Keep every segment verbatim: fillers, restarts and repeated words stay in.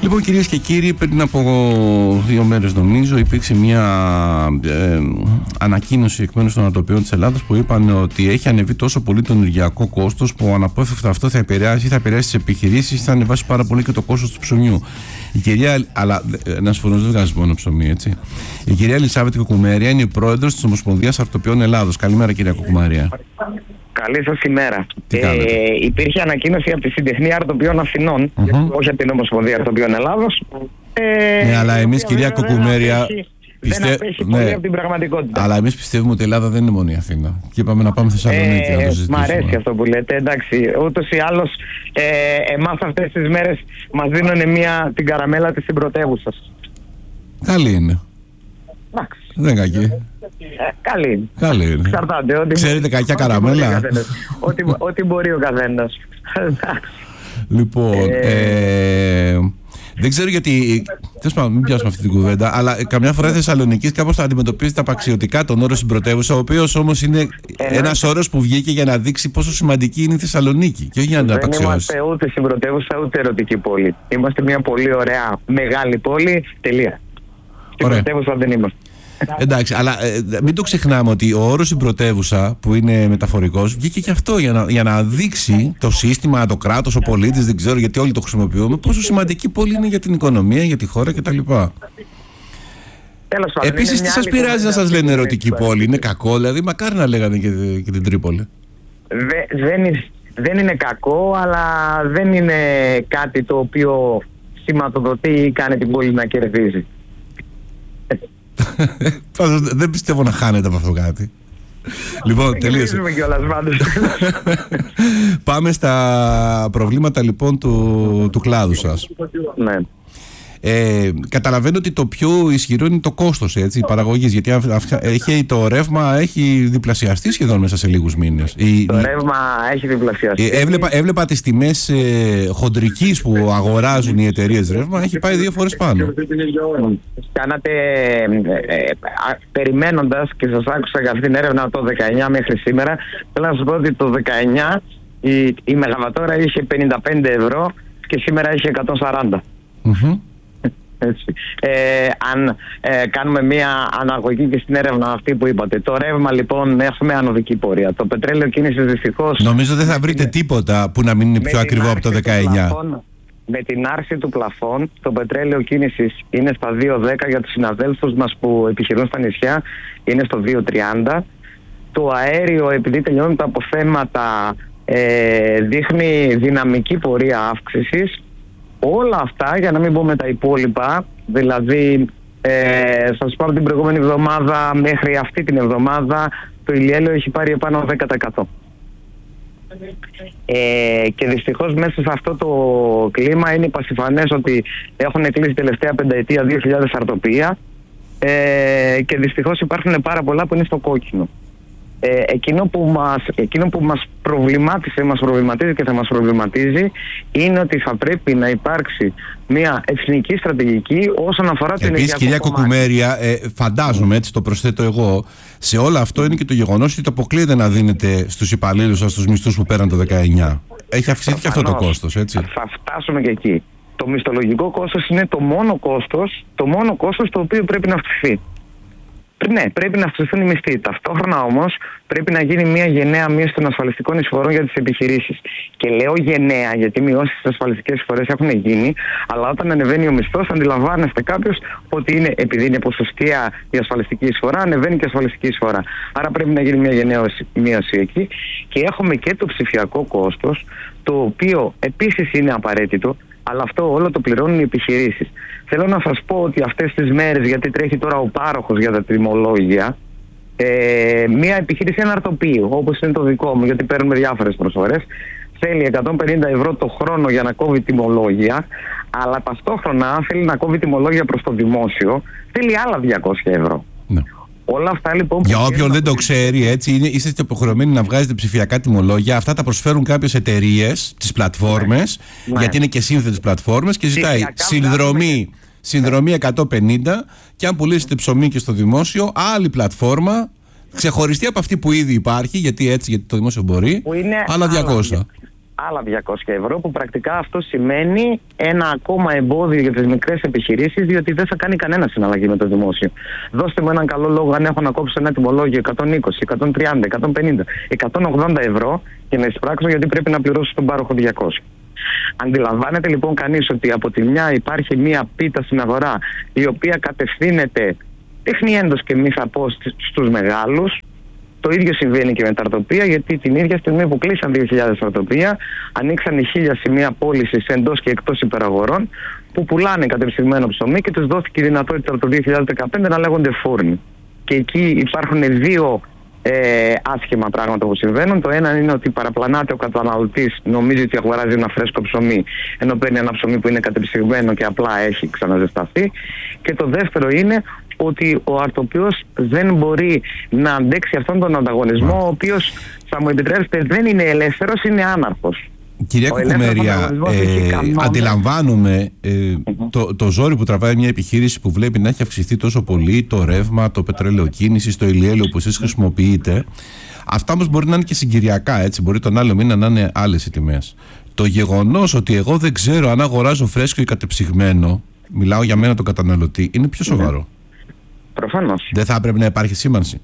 Λοιπόν, κυρίες και κύριοι, πριν από δύο μέρες νομίζω υπήρξε μια ε, ανακοίνωση εκ μέρους των ατοπιών της Ελλάδας που είπαν ότι έχει ανεβεί τόσο πολύ το ενεργειακό κόστος που αναπόφευκτα αυτό θα επηρεάσει, θα επηρεάσει τις επιχειρήσεις, θα ανεβάσει πάρα πολύ και το κόστος του ψωμιού. Η κυρία, αλλά ένας φωνός δεν βγάζει μόνο ψωμί, έτσι. Η κυρία Ελισάβετ Κοκουμέρια είναι η πρόεδρος της Ομοσπονδίας Αρτοπιών Ελλάδος. Καλημέρα, κυρία Κοκουμέρια. Καλή σας ημέρα. Ε, υπήρχε ανακοίνωση από τη Συντεχνία Αρτοπιών Αθηνών, mm-hmm. όχι από την Ομοσπονδία Αρτοπιών Ελλάδος. Ε, ναι, αλλά εμείς, κυρία Κοκουμέρια, Πιστε... δεν απέχει πολύ ναι. από την πραγματικότητα. Αλλά εμείς πιστεύουμε ότι η Ελλάδα δεν είναι μόνο η Αθήνα. Και είπαμε να πάμε Θεσσαλονίκη ε, να το συζητήσουμε. Μ' αρέσει αυτό που λέτε. Εντάξει, ούτως ή άλλως ε, εμάς αυτές τις μέρες μας δίνουν μια, την καραμέλα της στην πρωτεύουσα. Καλή είναι. Εντάξει. Δεν είναι κακή. Ε, καλή είναι. Καλή είναι. Εξαρτάται. Ό,τι Ξέρετε κακιά καραμέλα. Ό,τι, ό,τι μπορεί ο καθένας. Λοιπόν, ε, ε, δεν ξέρω γιατί. Τέλος πάντων, μην πιάσουμε αυτή την κουβέντα, αλλά καμιά φορά η Θεσσαλονίκη κάπως θα αντιμετωπίζει τα απαξιωτικά τον όρο στην πρωτεύουσα, ο οποίος όμως είναι ένας όρος που βγήκε για να δείξει πόσο σημαντική είναι η Θεσσαλονίκη και όχι για να την απαξιώσει. Δεν είμαστε ούτε στην πρωτεύουσα ούτε ερωτική πόλη. Είμαστε μια πολύ ωραία μεγάλη πόλη. Τελεία. Στην πρωτεύουσα δεν είμαστε. Εντάξει, αλλά ε, μην το ξεχνάμε ότι ο όρος στην πρωτεύουσα που είναι μεταφορικός βγήκε και αυτό για να, για να δείξει το σύστημα, το κράτος, ο πολίτης, δεν ξέρω γιατί όλοι το χρησιμοποιούμε, πόσο σημαντική πόλη είναι για την οικονομία, για τη χώρα κτλ. Επίσης, τι σας πειράζει να σας λένε ερωτική πόλη, είναι κακό, δηλαδή μακάρι να λέγανε και, και την Τρίπολη. Δε, δεν, είναι, δεν είναι κακό, αλλά δεν είναι κάτι το οποίο σηματοδοτεί ή κάνει την πόλη να κερδίζει. Δεν πιστεύω να χάνεται από αυτό κάτι. Λοιπόν, τελείωσε. Πάμε στα προβλήματα λοιπόν του, του κλάδου σας. Ναι. Ε, καταλαβαίνω ότι το πιο ισχυρό είναι το κόστος, έτσι, παραγωγής, γιατί έχει, το ρεύμα έχει διπλασιαστεί σχεδόν μέσα σε λίγους μήνες. Το ρεύμα έχει διπλασιαστεί. Ε, έβλεπα, έβλεπα τις τιμές ε, χοντρικής που αγοράζουν οι εταιρείες ρεύμα, έχει πάει δύο φορές πάνω. Κάνατε, ε, ε, περιμένοντας και σας άκουσα για αυτήν την έρευνα το δεκαεννιά μέχρι σήμερα, θέλω να σας πω ότι το δεκαεννιά η, η μεγαβατόρα είχε πενήντα πέντε ευρώ και σήμερα έχει εκατόν σαράντα. Mm-hmm. Έτσι. Ε, αν ε, κάνουμε μια αναγωγή και στην έρευνα αυτή που είπατε. Το ρεύμα λοιπόν έχουμε ανωδική πορεία. Το πετρέλαιο κίνησης δυστυχώς. Νομίζω δεν θα βρείτε τίποτα που να μην είναι πιο ακριβό από το δεκαεννιά. Πλαφών, με την άρση του πλαφών, το πετρέλαιο κίνησης είναι στα δύο δέκα για τους συναδέλφους μας που επιχειρούν στα νησιά, είναι στο δύο τριάντα. Το αέριο, επειδή τελειώνουν τα αποθέματα, ε, δείχνει δυναμική πορεία αύξησης. Όλα αυτά, για να μην πω με τα υπόλοιπα, δηλαδή ε, σας πάρω την προηγούμενη εβδομάδα μέχρι αυτή την εβδομάδα το ηλιέλαιο έχει πάρει επάνω δέκα τοις εκατό. Ε, και δυστυχώς μέσα σε αυτό το κλίμα είναι πασιφανές ότι έχουν κλείσει τελευταία πενταετία δύο χιλιάδες αρτοπία ε, και δυστυχώς υπάρχουν πάρα πολλά που είναι στο κόκκινο. Ε, εκείνο, που μας, εκείνο που μας προβλημάτισε, μας προβληματίζει και θα μας προβληματίζει είναι ότι θα πρέπει να υπάρξει μια εθνική στρατηγική όσον αφορά την ενεργειακό. Επίσης, κυρία Κοκουμέρια, ε, φαντάζομαι, έτσι το προσθέτω εγώ, σε όλο αυτό είναι και το γεγονός ότι το αποκλείεται να δίνετε στους υπαλλήλους σας τους μισθούς που πέραν το δεκαεννιά. Έχει αυξηθεί και αυτό το κόστος, έτσι. Θα φτάσουμε και εκεί. Το μισθολογικό κόστος είναι το μόνο κόστος, το μόνο κόστος το οποίο πρέπει να αυξηθεί. Ναι, πρέπει να αυξηθούν οι μισθοί. Ταυτόχρονα όμως πρέπει να γίνει μια γενναία μείωση των ασφαλιστικών εισφορών για τις επιχειρήσεις. Και λέω γενναία γιατί μειώσεις στις ασφαλιστικές εισφορές έχουν γίνει, αλλά όταν ανεβαίνει ο μισθός, αντιλαμβάνεστε κάποιος ότι είναι, επειδή είναι ποσοστία η ασφαλιστική εισφορά, ανεβαίνει και η ασφαλιστική εισφορά. Άρα πρέπει να γίνει μια γενναία μείωση εκεί. Και έχουμε και το ψηφιακό κόστος, το οποίο επίσης είναι απαραίτητο. Αλλά αυτό όλο το πληρώνουν οι επιχειρήσεις. Θέλω να σας πω ότι αυτές τις μέρες, γιατί τρέχει τώρα ο πάροχος για τα τιμολόγια, ε, μια επιχείρηση, ένα αρτοπείο, όπως είναι το δικό μου, γιατί παίρνουμε διάφορες προσφορές, θέλει εκατόν πενήντα ευρώ το χρόνο για να κόβει τιμολόγια, αλλά ταυτόχρονα, αν θέλει να κόβει τιμολόγια προς το δημόσιο, θέλει άλλα διακόσια ευρώ. Ναι. Όλα αυτά λοιπόν. Για όποιον δεν το ξέρει, έτσι, είναι, είστε υποχρεωμένοι να βγάζετε ψηφιακά τιμολόγια. Αυτά τα προσφέρουν κάποιες εταιρείες, τις πλατφόρμες, ναι. γιατί είναι και σύνθετες πλατφόρμες και ζητάει συνδρομή, συνδρομή εκατόν πενήντα και αν πουλήσετε ψωμί και στο δημόσιο, άλλη πλατφόρμα, ξεχωριστή από αυτή που ήδη υπάρχει, γιατί έτσι, γιατί το δημόσιο μπορεί, άλλα διακόσια. άλλα διακόσια ευρώ, που πρακτικά αυτό σημαίνει ένα ακόμα εμπόδιο για τις μικρές επιχειρήσεις, διότι δεν θα κάνει κανένα συναλλαγή με το δημόσιο. Δώστε μου έναν καλό λόγο αν έχω να κόψω ένα τιμολόγιο εκατόν είκοσι, εκατόν τριάντα, εκατόν πενήντα, εκατόν ογδόντα ευρώ και να εισπράξω γιατί πρέπει να πληρώσω στον πάροχο διακόσια. Αντιλαμβάνεται λοιπόν κανείς ότι από τη μια υπάρχει μια πίτα στην αγορά η οποία κατευθύνεται τεχνιέντος και μη θα πω στους μεγάλους. Το ίδιο συμβαίνει και με τα αρτοπία, γιατί την ίδια στιγμή που κλείσαν δύο χιλιάδες αρτοπία, ανοίξαν χίλια σημεία πώλησης εντός και εκτός υπεραγορών που πουλάνε κατεψυγμένο ψωμί και τους δόθηκε η δυνατότητα το δύο χιλιάδες δεκαπέντε να λέγονται φούρνοι. Και εκεί υπάρχουν δύο ε, άσχημα πράγματα που συμβαίνουν. Το ένα είναι ότι παραπλανάται ο καταναλωτής, νομίζει ότι αγοράζει ένα φρέσκο ψωμί, ενώ παίρνει ένα ψωμί που είναι κατεψυγμένο και απλά έχει ξαναζεσταθεί. Και το δεύτερο είναι ότι ο αρτοπιός δεν μπορεί να αντέξει αυτόν τον ανταγωνισμό, ο οποίος, θα μου επιτρέψετε, δεν είναι ελεύθερος, είναι άναρχος. Κυρία Κουκουμέρια, ε, αντιλαμβάνομαι ε, mm-hmm. το, το ζόρι που τραβάει μια επιχείρηση που βλέπει να έχει αυξηθεί τόσο πολύ το ρεύμα, το πετρελαιοκίνηση, το ηλιέλαιο που εσείς χρησιμοποιείτε. Αυτά όμως μπορεί να είναι και συγκυριακά, έτσι. Μπορεί τον άλλο μήνα να είναι άλλες οι τιμές. Το γεγονός ότι εγώ δεν ξέρω αν αγοράζω φρέσκο ή κατεψυγμένο, μιλάω για μένα τον καταναλωτή, είναι πιο σοβαρό. Προφανώς. Δεν θα έπρεπε να υπάρχει σήμανση?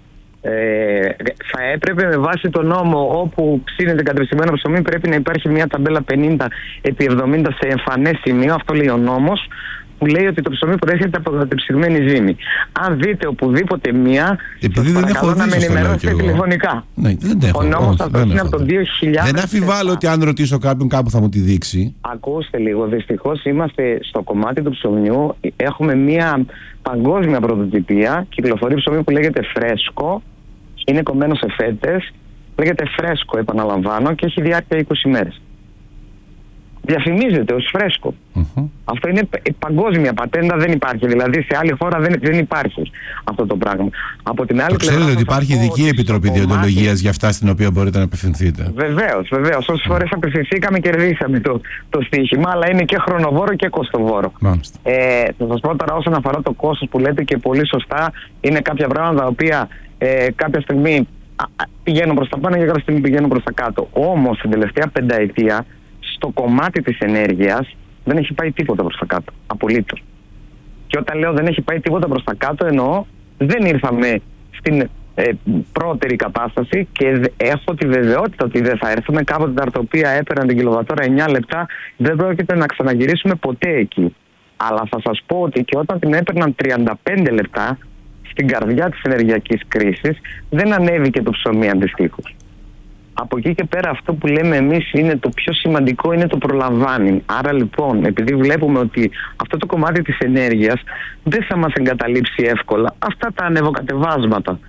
Ε, θα έπρεπε με βάση τον νόμο, όπου ψήνεται κατεψυγμένο ψωμί, πρέπει να υπάρχει μια ταμπέλα πενήντα επί εβδομήντα σε εμφανές σημείο. Αυτό λέει ο νόμος, που λέει ότι το ψωμί προέρχεται από κατεψυγμένη ζύμη. Αν δείτε οπουδήποτε μία, επειδή δεν έχω δει, να με ενημερώσετε τηλεφωνικά. Ναι, δεν έχω, ο νόμος αυτό είναι από το δύο χιλιάδες. Δεν αμφιβάλλω ότι αν ρωτήσω κάποιον κάπου θα μου τη δείξει. Ακούστε λίγο, δυστυχώς είμαστε στο κομμάτι του ψωμιού, έχουμε μία παγκόσμια πρωτοτυπία, κυκλοφορεί ψωμί που λέγεται φρέσκο, είναι κομμένο σε φέτες, λέγεται φρέσκο, επαναλαμβάνω, και έχει διάρκεια είκοσι μέρες. Διαφημίζεται ως φρέσκο. Mm-hmm. Αυτό είναι παγκόσμια πατέντα, δεν υπάρχει. Δηλαδή σε άλλη χώρα δεν, δεν υπάρχει αυτό το πράγμα. Από την άλλη, το ξέρετε ότι υπάρχει ειδική επιτροπή διοντολογίας κομμάτι... για αυτά στην οποία μπορείτε να απευθυνθείτε? Βεβαίως, βεβαίως. Όσες φορές απευθυνθήκαμε κερδίσαμε το, το στοίχημα, αλλά είναι και χρονοβόρο και κοστοβόρο. Ε, θα σας πω τώρα όσον αφορά το κόστος που λέτε, και πολύ σωστά, είναι κάποια πράγματα τα οποία ε, κάποια στιγμή πηγαίνουν προς τα πάνω και κάποια στιγμή πηγαίνουν προς τα κάτω. Όμως την τελευταία πενταετία στο κομμάτι της ενέργειας δεν έχει πάει τίποτα προς τα κάτω. Απολύτως. Και όταν λέω δεν έχει πάει τίποτα προς τα κάτω, εννοώ δεν ήρθαμε στην ε, πρώτερη κατάσταση, και έχω τη βεβαιότητα ότι δεν θα έρθουμε. Κάποτε τα αρτοπία έπαιρναν την κιλοβατόρα εννιά λεπτά, δεν πρόκειται να ξαναγυρίσουμε ποτέ εκεί. Αλλά θα σας πω ότι και όταν την έπαιρναν τριάντα πέντε λεπτά, στην καρδιά της ενεργειακής κρίσης, δεν ανέβηκε το ψωμί αντιστοίχως. Από εκεί και πέρα αυτό που λέμε εμείς είναι το πιο σημαντικό, είναι το προλαμβάνει. Άρα λοιπόν, επειδή βλέπουμε ότι αυτό το κομμάτι της ενέργειας δεν θα μας εγκαταλείψει εύκολα, αυτά τα ανεβοκατεβάσματα,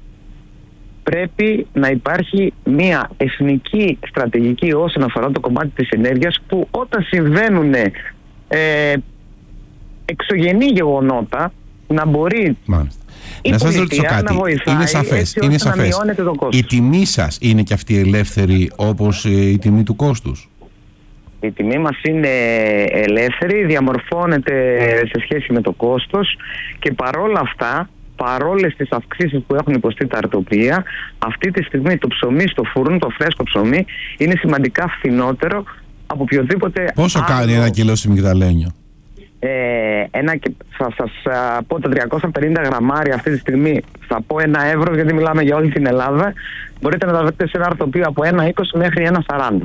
πρέπει να υπάρχει μια εθνική στρατηγική όσον αφορά το κομμάτι της ενέργειας, που όταν συμβαίνουν ε, εξωγενή γεγονότα να μπορεί... Μάλιστα. Να σας ρωτήσω κάτι, είναι σαφές, είναι σαφές. Η τιμή σας είναι και αυτή ελεύθερη όπως η τιμή του κόστους? Η τιμή μας είναι ελεύθερη, διαμορφώνεται σε σχέση με το κόστος, και παρόλα αυτά, παρόλες τις αυξήσεις που έχουν υποστεί τα αρτοπία, αυτή τη στιγμή το ψωμί στο φούρνο, το φρέσκο ψωμί, είναι σημαντικά φθηνότερο από οποιοδήποτε... Πόσο άλλο... κάνει ένα κιλό Σιμιγδαλένιο? Ε, ένα, θα σας α, πω τα τριακόσια πενήντα γραμμάρια αυτή τη στιγμή, θα πω ένα ευρώ, γιατί μιλάμε για όλη την Ελλάδα. Μπορείτε να τα βρείτε σε ένα αρτοπείο από ένα είκοσι μέχρι ένα σαράντα,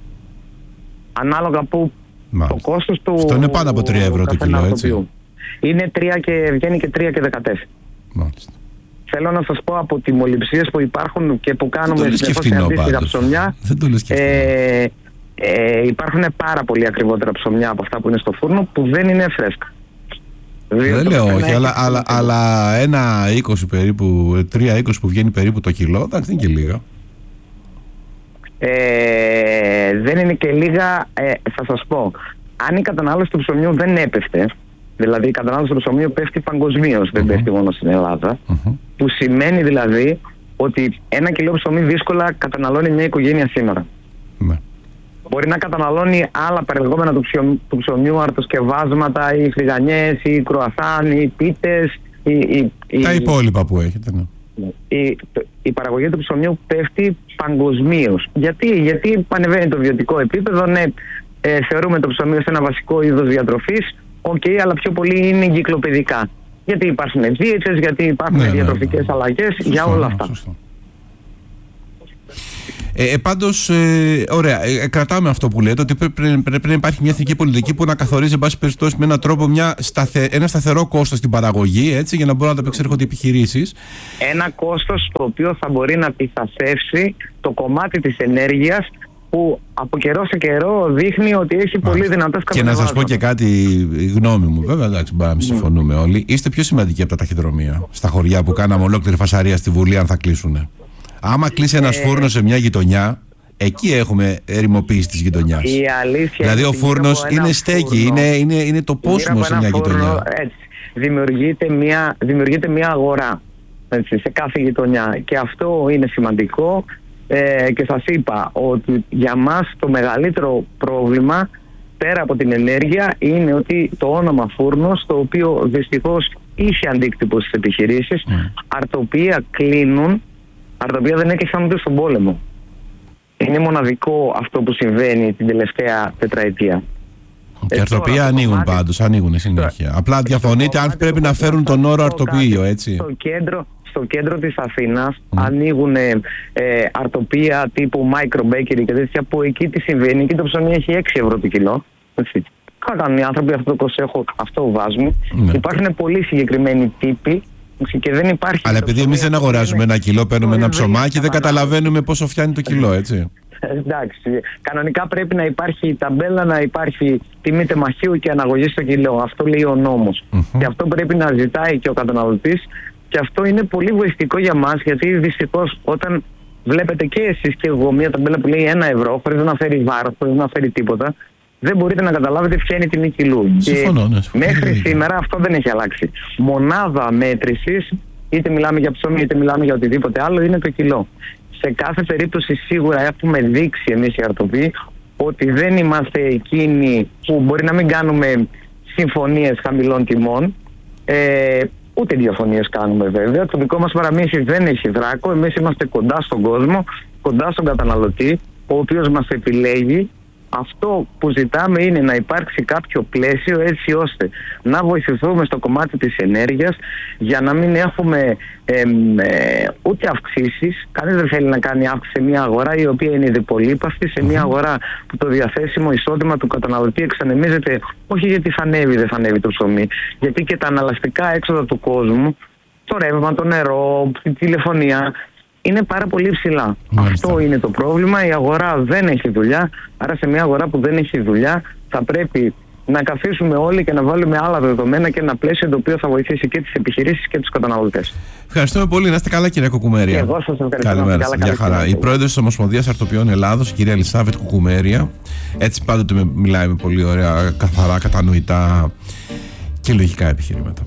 ανάλογα που Μάλιστα. το κόστος του... Αυτό είναι πάνω από τρία ευρώ το κιλό, έτσι? Είναι τρία και βγαίνει και τρία και δεκατέσσερα. Μάλιστα. Θέλω να σας πω από τιμοληψίες που υπάρχουν και που κάνουμε στην αντίστοιχα ψωμιά. Δεν το λες και ε, Ε, υπάρχουν πάρα πολύ ακριβότερα ψωμιά από αυτά που είναι στο φούρνο, που δεν είναι φρέσκα. Δεν λέω όχι, αλλά, αλλά, αλλά ένα είκοσι περίπου, τρία είκοσι που βγαίνει περίπου το κιλό, εντάξει, είναι και λίγα. Ε, δεν είναι και λίγα, ε, θα σας πω. Αν η κατανάλωση του ψωμιού δεν έπεφτε, δηλαδή η κατανάλωση του ψωμιού πέφτει παγκοσμίως, δεν uh-huh. πέφτει μόνο στην Ελλάδα, uh-huh. που σημαίνει δηλαδή ότι ένα κιλό ψωμί δύσκολα καταναλώνει μια οικογένεια σήμερα. Uh-huh. Μπορεί να καταναλώνει άλλα περιεχόμενα του, ψωμ, του ψωμιού, αρτοσκευάσματα, οι φρυγανιές, οι κρουασάν, οι πίτες, οι, οι, τα οι... υπόλοιπα που έχετε. Ναι. Η, η παραγωγή του ψωμιού πέφτει παγκοσμίως. Γιατί, γιατί ανεβαίνει το βιωτικό επίπεδο, ναι, ε, θεωρούμε το ψωμί ως ένα βασικό είδος διατροφής, οκ, okay, αλλά πιο πολύ είναι εγκυκλοπαιδικά. Γιατί υπάρχουν δίαιτες, γιατί υπάρχουν ναι, διατροφικές ναι, ναι. αλλαγές, σωστό, για όλα αυτά. Σωστό. Ε, πάντως, ε, ωραία, ε, κρατάμε αυτό που λέτε, ότι πρέπει, πρέπει, πρέπει να υπάρχει μια εθνική πολιτική που να καθορίζει, εν πάση περιπτώσει, με έναν τρόπο μια σταθε, ένα σταθερό κόστος στην παραγωγή, έτσι, για να μπορούν να τα επεξέρχονται οι επιχειρήσεις. Ένα κόστος το οποίο θα μπορεί να πειθασεύσει το κομμάτι της ενέργειας που από καιρό σε καιρό δείχνει ότι έχει πολύ δυνατές καταναλώσεις. Και να σας πω και κάτι, η γνώμη μου, βέβαια, εντάξει, μπορεί να μην συμφωνούμε όλοι. Είστε πιο σημαντικοί από τα ταχυδρομεία στα χωριά που κάναμε ολόκληρη φασαρία στη Βουλή, αν θα κλείσουν. Άμα κλείσει ένας ε... φούρνος σε μια γειτονιά, εκεί έχουμε ερημοποίηση της γειτονιάς. Η αλήθεια δηλαδή, ο φούρνος είναι στέκει, είναι, είναι, είναι το πόσιμο σε μια φούρνο, γειτονιά. Έτσι, δημιουργείται, μια, δημιουργείται μια αγορά, έτσι, σε κάθε γειτονιά. Και αυτό είναι σημαντικό. Ε, και σας είπα ότι για μας το μεγαλύτερο πρόβλημα, πέρα από την ενέργεια, είναι ότι το όνομα φούρνος, το οποίο δυστυχώς είχε αντίκτυπο στις επιχειρήσεις, mm. αρτοπία κλείνουν, αρτοπία δεν έκλεισαν ούτε στον πόλεμο. Είναι μοναδικό αυτό που συμβαίνει την τελευταία τετραετία. Και αρτοπία ανοίγουν κομμάτι, πάντως, ανοίγουν συνέχεια. Στο, Απλά διαφωνείτε αν πρέπει να φέρουν τον όρο αρτοπείο, έτσι. Στο κέντρο, στο κέντρο της Αθήνας mm. ανοίγουν ε, αρτοπεία τύπου micro bakery και τέτοια, που εκεί τι συμβαίνει, εκεί το ψωμί έχει έξι ευρώ το κιλό. Έτσι. Κάνουν οι άνθρωποι αυτό το κοσέχο, αυτό βάζουν. Mm. Υπάρχουν πολύ συγκεκριμένοι τύποι και δεν υπάρχει. Αλλά επειδή εμείς δεν αγοράζουμε ένα κιλό, παίρνουμε ένα ψωμάκι, δεν καταλαβαίνουμε πόσο φτάνει το κιλό, έτσι. Εντάξει, κανονικά πρέπει να υπάρχει η ταμπέλα, να υπάρχει τιμή τεμαχίου και αναγωγή στο κιλό. Αυτό λέει ο νόμος. Mm-hmm. Και αυτό πρέπει να ζητάει και ο καταναλωτής. Και αυτό είναι πολύ βοηθητικό για μας, γιατί δυστυχώς όταν βλέπετε και εσείς και εγώ μια ταμπέλα που λέει ένα ευρώ, χωρίς να φέρει βάρος, χωρίς να φέρει τίποτα, δεν μπορείτε να καταλάβετε ποια είναι η τιμή κιλού. Συμφωνώ, ναι, συμφωνώ. Μέχρι σήμερα αυτό δεν έχει αλλάξει. Μονάδα μέτρησης, είτε μιλάμε για ψωμί, είτε μιλάμε για οτιδήποτε άλλο, είναι το κιλό. Σε κάθε περίπτωση σίγουρα έχουμε δείξει εμείς οι αρτοποί ότι δεν είμαστε εκείνοι που μπορεί να μην κάνουμε συμφωνίες χαμηλών τιμών, ε, ούτε διαφωνίες κάνουμε βέβαια. Το δικό μας παραμύθι δεν έχει δράκο. Εμείς είμαστε κοντά στον κόσμο, κοντά στον καταναλωτή, ο οποίος μας επιλέγει. Αυτό που ζητάμε είναι να υπάρξει κάποιο πλαίσιο έτσι ώστε να βοηθηθούμε στο κομμάτι της ενέργειας για να μην έχουμε ε, ε, ούτε αυξήσεις. Κανείς δεν θέλει να κάνει αύξηση σε μια αγορά η οποία είναι διπολύπαστη, σε μια αγορά που το διαθέσιμο εισόδημα του καταναλωτή εξανεμίζεται όχι γιατί θα ανέβει δεν θα ανέβει το ψωμί, γιατί και τα αναλαστικά έξοδα του κόσμου, το ρεύμα, το νερό, η τηλεφωνία, είναι πάρα πολύ ψηλά. Μάλιστα. Αυτό είναι το πρόβλημα. Η αγορά δεν έχει δουλειά. Άρα σε μια αγορά που δεν έχει δουλειά θα πρέπει να καθίσουμε όλοι και να βάλουμε άλλα δεδομένα και ένα πλαίσιο το οποίο θα βοηθήσει και τις επιχειρήσεις και τους καταναλωτές. Ευχαριστούμε πολύ. Να είστε καλά, κυρία Κουκουμέρια. Και εγώ σας ευχαριστώ. Καλημέρα. Καλά, καλά, χαρά. Καλά. Η πρόεδρος της Ομοσπονδίας Αρτοπιών Ελλάδος, η κυρία Ελισάβετ Κουκουμέρια. Έτσι πάντοτε με, μιλάει με πολύ ωραία, καθαρά, κατανοητά και λογικά επιχειρήματα.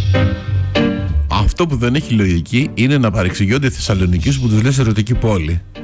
Αυτό που δεν έχει λογική είναι να παρεξηγιόνται οι Θεσσαλονικείς που τους λες ερωτική πόλη.